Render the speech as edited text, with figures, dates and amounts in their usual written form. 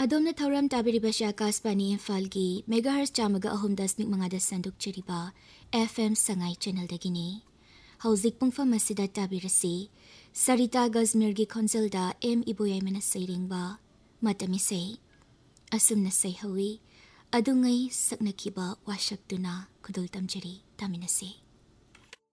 ꯑꯗꯣꯝꯅ ꯊꯧꯔꯝ ꯇꯥꯕꯤꯔꯤꯕꯁꯤ ꯑꯀꯥꯁꯕꯥꯅꯤ ꯏꯝꯐꯥꯜꯒꯤ ꯃꯦꯒꯥꯍꯔꯁ 105.5ꯗ ꯁꯟꯗꯣꯛꯆꯔꯤꯕ FM ꯁꯉꯥꯏ ꯆꯦꯅꯦꯜꯗꯒꯤꯅꯤ꯫ ꯍꯧꯖꯤꯛ ꯄꯨꯡꯐꯝ ꯑꯁꯤꯗ ꯇꯥꯕꯤꯔꯁꯤ ꯁꯔꯤꯇꯥ ꯒꯖꯃꯤꯔꯒꯤ ꯈꯣꯟꯖꯦꯜꯗ ꯑꯦꯝ ꯏꯕꯣꯌꯥꯏꯃꯅ ꯁꯩꯔꯦꯡꯕ ꯃꯇꯝ ꯏꯁꯩ ꯑꯁꯨꯝꯅ ꯁꯩꯍꯧꯏ ꯑꯗꯨꯉꯩ ꯁꯛꯅꯈꯤꯕ ꯋꯥꯁꯛꯇꯨꯅ ꯈꯨꯗꯣꯜ ꯇꯝꯖꯔꯤ ꯇꯥꯃꯤꯟꯅꯁꯤ꯫